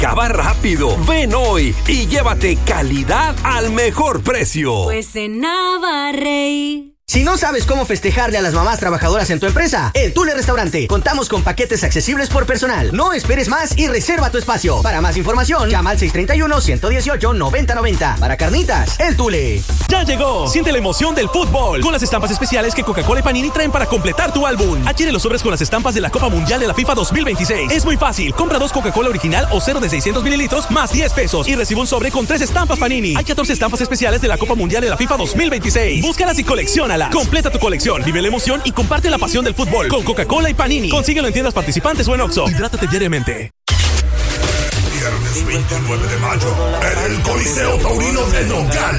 acaba rápido. Ven hoy y llévate calidad al mejor precio. Pues en Navarrey. Si no sabes cómo festejarle a las mamás trabajadoras en tu empresa, El Tule Restaurante. Contamos con paquetes accesibles por personal. No esperes más y reserva tu espacio. Para más información, llama al 631-118-9090. Para carnitas, El Tule. ¡Ya llegó! Siente la emoción del fútbol con las estampas especiales que Coca-Cola y Panini traen para completar tu álbum. Adquiere los sobres con las estampas de la Copa Mundial de la FIFA 2026. Es muy fácil. Compra 2 Coca-Cola original o 0 de 600 mililitros más 10 pesos y recibe un sobre con 3 estampas Panini. Hay 14 estampas especiales de la Copa Mundial de la FIFA 2026. Búscalas y colecciónalas. Completa tu colección, vive la emoción y comparte la pasión del fútbol con Coca-Cola y Panini. Consíguelo en tiendas participantes o en Oxxo. Hidrátate diariamente. Viernes 29 de mayo, en el Coliseo Taurino de Nogales.